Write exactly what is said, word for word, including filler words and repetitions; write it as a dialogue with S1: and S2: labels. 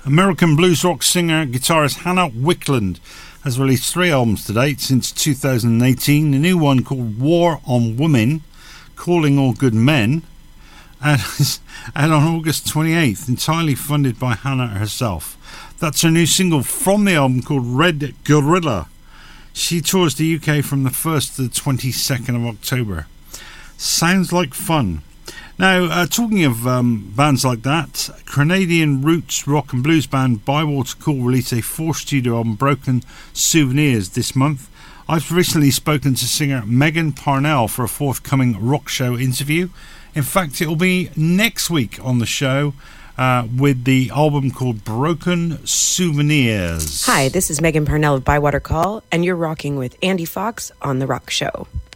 S1: American blues rock singer and guitarist Hannah Wicklund has released three albums to date since two thousand eighteen. A new one called War on Women, Calling All Good Men, and, and on August twenty-eighth, entirely funded by Hannah herself. That's her new single from the album called Red Gorilla. She tours the U K from the first to the twenty-second of October. Sounds like fun. Now, uh, talking of um, bands like that, Canadian roots rock and blues band Bywater Cool released a four-studio album, Broken Souvenirs, this month. I've recently spoken to singer Megan Parnell for a forthcoming rock show interview. In fact, it will be next week on the show uh, with the album called Broken Souvenirs.
S2: Hi, this is Megan Parnell of Bywater Call, and you're rocking with Andy Fox on The Rock Show.